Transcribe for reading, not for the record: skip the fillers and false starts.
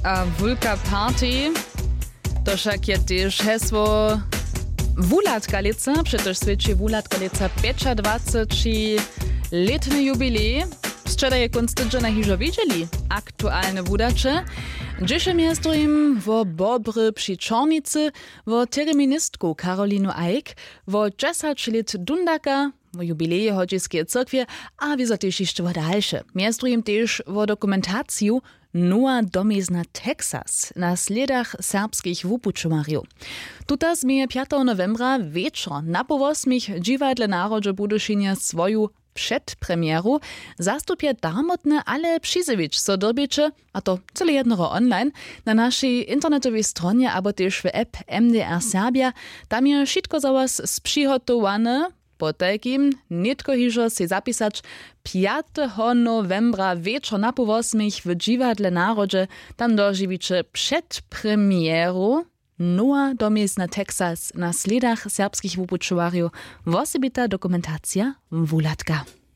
a wulka party, to však je tiež hesło Wulatkalica, przecież świeci Wulatkalica 25. letny jubilej. Wczoraj je konc tydzienia hižo widzieli aktualne wudacze. Dzisiaj miastujem wo Bobry przy Czornicy, wo terministku Karolinu Eick, wo 10 lat Dundaka, wo jubileje Hodziskiej Cyrkwie, a wizo też jeszcze wo dalsze. Miastujem też wo dokumentaciju Noa domizna Texas na sledach serbskich wupučomarju. Tuta zmije 5. novembra wieczor na po 8 dziwadle narodzie Budyšinia swoju przedpremieru zastupia damotne, ale przyzewicz so dobycze, a to cele jednoro online, na naszej internetowej stronie, abo też w app MDR Serbia. Tam je wszystko za was sprzygotowane. Po takim nitko hižo si zapisać 5. novembra wieczor na po 8 w dziwadle narodzie. Tam dożywicie przedpremieru Noa domizna Texas na sledach serbskich wupučowarju. Wosebita dokumentacja Wulatka.